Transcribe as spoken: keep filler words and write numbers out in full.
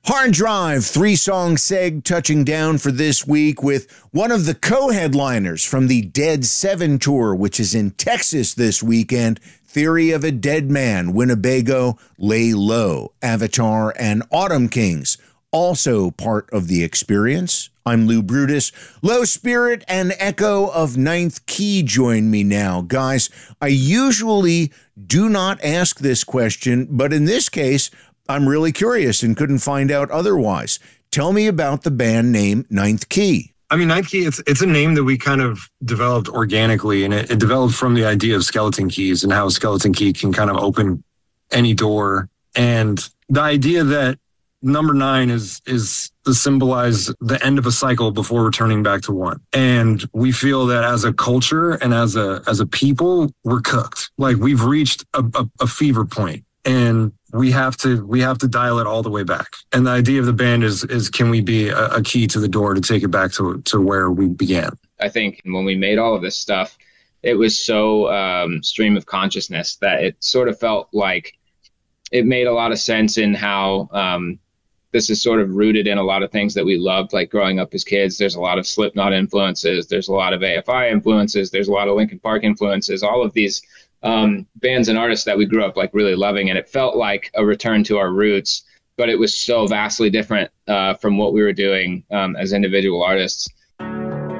Hard Drive, three-song seg touching down for this week with one of the co-headliners from the Dead Seven Tour, which is in Texas this weekend, Theory of a Dead Man, Winnebago, Lay Low, Avatar, and Autumn Kings, also part of the experience. I'm Lou Brutus. Low Spirit and Echo of Ninth Key join me now. Guys, I usually do not ask this question, but in this case, I'm really curious and couldn't find out otherwise. Tell me about the band name Ninth Key. I mean, Ninth Key, it's it's a name that we kind of developed organically, and it, it developed from the idea of skeleton keys and how a skeleton key can kind of open any door. And the idea that number nine is is to symbolize the end of a cycle before returning back to one. And we feel that as a culture and as a as a people, we're cooked. Like we've reached a, a, a fever point. And we have to we have to dial it all the way back. And the idea of the band is is can we be a, a key to the door to take it back to to where we began? I think when we made all of this stuff, it was so um, stream of consciousness that it sort of felt like it made a lot of sense in how um, this is sort of rooted in a lot of things that we loved, like growing up as kids. There's a lot of Slipknot influences. There's a lot of A F I influences. There's a lot of Linkin Park influences. All of these Um, bands and artists that we grew up like really loving, and it felt like a return to our roots, but it was so vastly different uh, from what we were doing um, as individual artists.